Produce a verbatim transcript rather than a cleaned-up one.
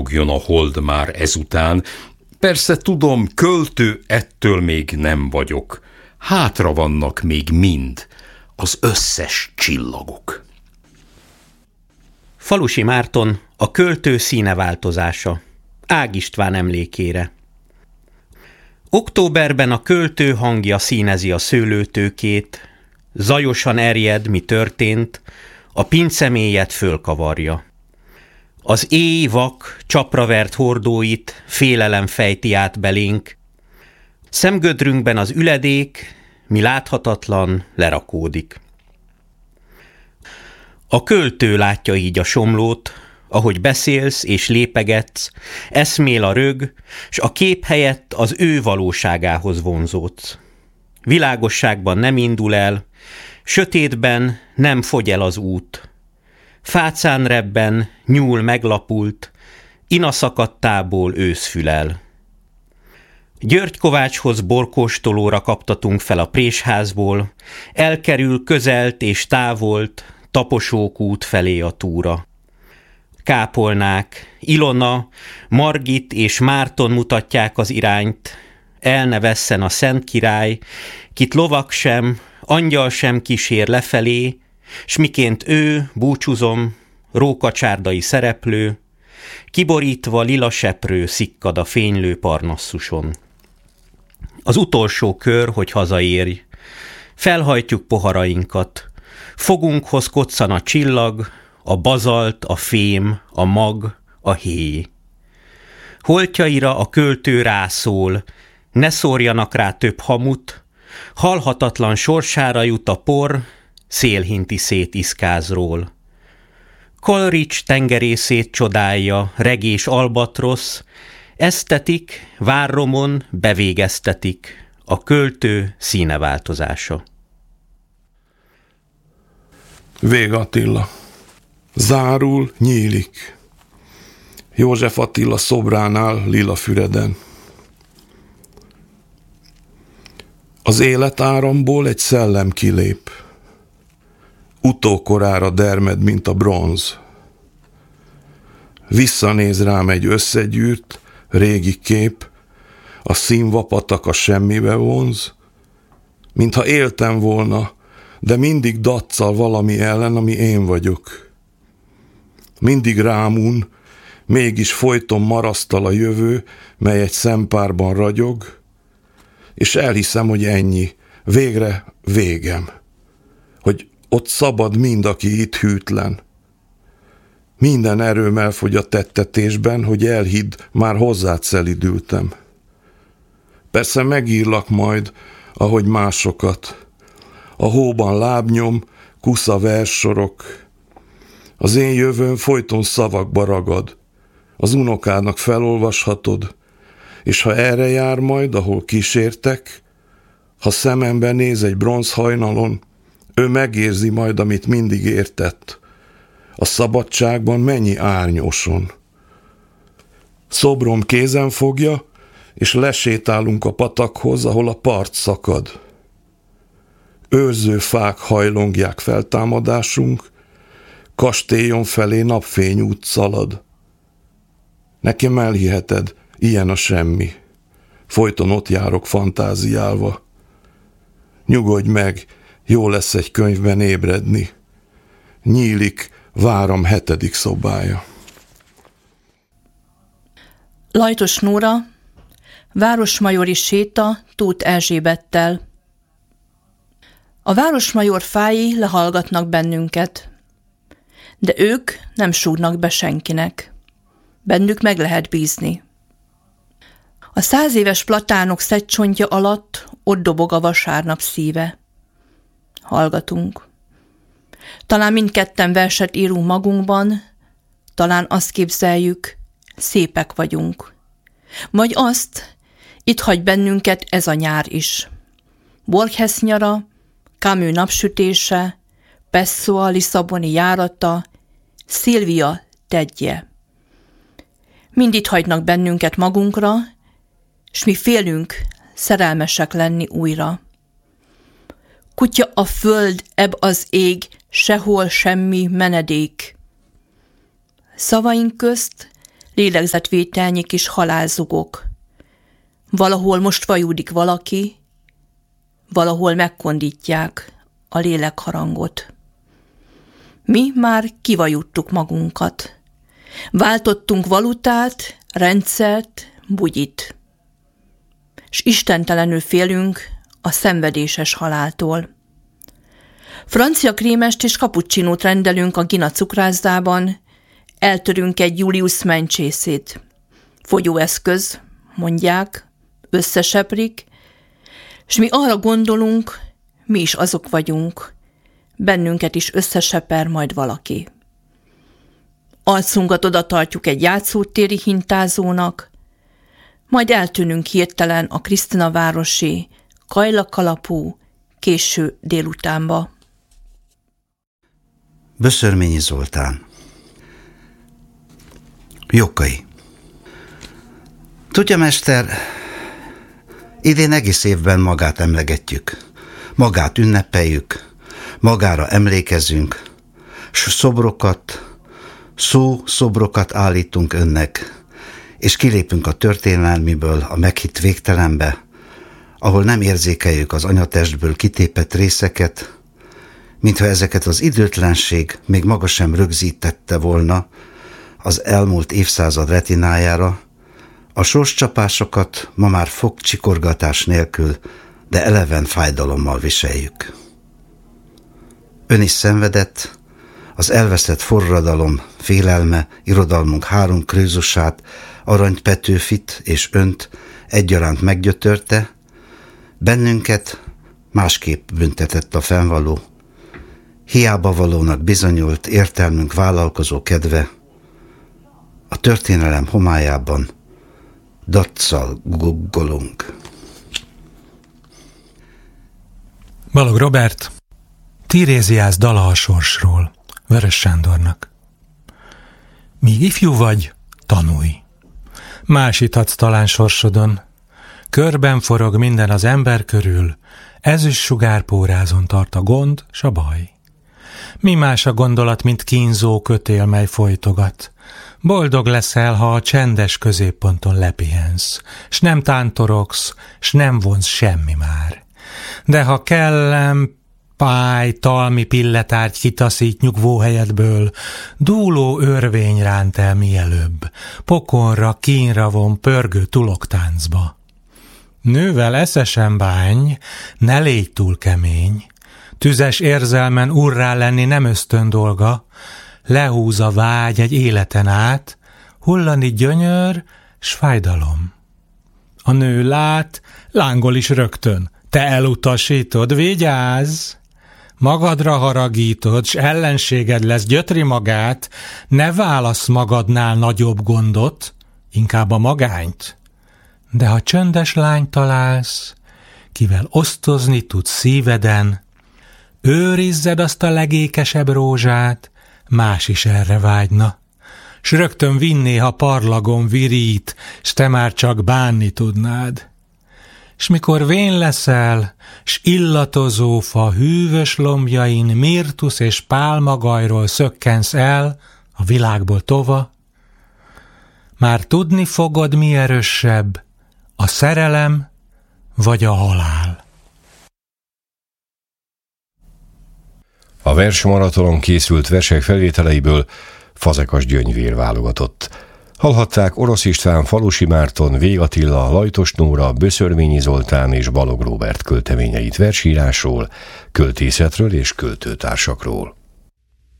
csillogjon a hold már ezután. Persze tudom, költő ettől még nem vagyok. Hátra vannak még mind az összes csillagok. Falusi Márton, a költő színeváltozása. Ág István emlékére. Októberben a költő hangja színezi a szőlőtőkét, zajosan erjed, mi történt, a pincemélyet fölkavarja. Az éj vak, csapravert hordóit félelem fejti át belénk, szemgödrünkben az üledék, mi láthatatlan, lerakódik. A költő látja így a somlót, ahogy beszélsz és lépegetsz, eszmél a rög, s a kép helyett az ő valóságához vonzódsz. Világosságban nem indul el, sötétben nem fogy el az út. Fácán rebben, nyúl meglapult, inaszakadtából őszfülel. György Kovácshoz borkóstolóra kaptatunk fel a présházból, elkerül közelt és távolt, taposókút felé a túra. Kápolnák, Ilona, Margit és Márton mutatják az irányt, el ne vesszen a Szent Király, kit lovak sem, angyal sem kísér lefelé, s miként ő, búcsúzom, rókacsárdai szereplő, kiborítva lila seprő szikkad a fénylő Parnassuson. Az utolsó kör, hogy hazaérj, felhajtjuk poharainkat, fogunkhoz koccan a csillag, a bazalt, a fém, a mag, a héj. Holtjaira a költő rászól, ne szórjanak rá több hamut, halhatatlan sorsára jut a por, szélhinti szét iszkázról. Kolrics tengerészét csodálja, regés albatrosz, esztetik, várromon bevégeztetik, a költő színeváltozása. Vég Attila. Zárul, nyílik. József Attila szobránál Lilafüreden. Az életáramból egy szellem kilép. Utókorára dermed, mint a bronz. Visszanéz rám egy összegyűrt, régi kép, a színvapatak a semmibe vonz, mintha éltem volna, de mindig daccal valami ellen, ami én vagyok. Mindig rámún, mégis folyton marasztal a jövő, mely egy szempárban ragyog, és elhiszem, hogy ennyi, végre végem, hogy ott szabad mind, aki itt hűtlen. Minden erőm elfogy a tettetésben, hogy elhidd, már hozzád szelidültem. Persze megírlak majd, ahogy másokat. A hóban lábnyom, kusza verssorok. Az én jövőm folyton szavakba ragad. Az unokának felolvashatod, és ha erre jár majd, ahol kísértek, ha szemembe néz egy bronzhajnalon, ő megérzi majd, amit mindig értett. A szabadságban mennyi árnyoson. Szobrom kézen fogja, és lesétálunk a patakhoz, ahol a part szakad. Őrző fák hajlongják feltámadásunk, kastélyon felé napfény út szalad. Nekem elhiheted, ilyen a semmi. Folyton ott járok fantáziálva. Nyugodj meg, jó lesz egy könyvben ébredni. Nyílik, váram hetedik szobája. Lajtos Nóra, városmajori séta Tóth Erzsébettel. A városmajor fái lehallgatnak bennünket, de ők nem súgnak be senkinek. Bennük meg lehet bízni. A száz éves platánok szegcsontja alatt ott dobog a vasárnap szíve. Hallgatunk. Talán mindketten verset írunk magunkban, talán azt képzeljük, szépek vagyunk. Vagy azt, itt hagy bennünket ez a nyár is. Borges nyara, Camus napsütése, Pessoa lisszaboni járata, Szilvia tedje. Mind itt hagynak bennünket magunkra, s mi félünk szerelmesek lenni újra. Kutya a föld, ebb az ég, sehol semmi menedék. Szavaink közt lélegzetvételnyi kis halálzugok. Valahol most vajúdik valaki, valahol megkondítják a lélekharangot. Mi már kivajudtuk magunkat. Váltottunk valutát, rendszert, bugyit. S istentelenül félünk a szenvedéses haláltól. Francia krémest és kapucsinót rendelünk a Gina cukrászdában, eltörünk egy Julius mencsészét. Fogyóeszköz, mondják, összeseprik, s mi arra gondolunk, mi is azok vagyunk, bennünket is összeseper majd valaki. Arcunkat oda tartjuk egy játszótéri hintázónak, majd eltűnünk hirtelen a Krisztinavárosi, kajlakalapú, késő délutánba. Böszörményi Zoltán. Jokkai. Tudja, mester, idén egész évben magát emlegetjük, magát ünnepeljük, magára emlékezünk, s szobrokat, szó szobrokat állítunk önnek, és kilépünk a történelmiből a meghitt végtelenbe, ahol nem érzékeljük az anyatestből kitépett részeket, mintha ezeket az időtlenség még maga sem rögzítette volna az elmúlt évszázad retinájára, a sorscsapásokat ma már fogcsikorgatás nélkül, de eleven fájdalommal viseljük. Ön is szenvedett, az elveszett forradalom, félelme, irodalmunk három krőzusát, Arany Petőfit és önt egyaránt meggyötörte, bennünket másképp büntetett a fennvaló, hiába valónak bizonyult értelmünk vállalkozó kedve, a történelem homályában daccal guggolunk. Balogh Róbert, Tiréziász dala a sorsról, Vörös Sándornak. Míg ifjú vagy, tanulj. Másíthatsz talán sorsodon. Körben forog minden az ember körül, ezüst sugárpórázon tart a gond s a baj. Mi más a gondolat, mint kínzó kötél, mely folytogat. Boldog leszel, ha a csendes középponton lepihensz, s nem tántorogsz, s nem vonz semmi már. De ha kellem, pály, talmi pilletárgy kitaszít nyugvó helyedből, dúló örvény ránt el mielőbb, pokonra, kínra von pörgő tuloktáncba. Nővel eszesen bánj, ne légy túl kemény, tüzes érzelmen urrá lenni nem ösztön dolga, lehúz a vágy egy életen át, hullani gyönyör s fájdalom. A nő lát, lángol is rögtön, te elutasítod, vigyázz! Magadra haragítod, s ellenséged lesz, gyötri magát, ne válasz magadnál nagyobb gondot, inkább a magányt. De ha csöndes lányt találsz, kivel osztozni tudsz szíveden, őrizzed azt a legékesebb rózsát, más is erre vágyna, s rögtön vinné, ha parlagon virít, s te már csak bánni tudnád. S mikor vén leszel, s illatozó fa hűvös lombjain mirtusz és pálmagajról szökkensz el a világból tova, már tudni fogod, mi erősebb, a szerelem vagy a halál. A versmaratonon készült versek felvételeiből Fazekas Gyöngyvér válogatott. Hallhatták Orosz István, Falusi Márton, Vég Attila, Lajtos Nóra, Böszörményi Zoltán és Balogh Róbert költeményeit versírásról, költészetről és költőtársakról.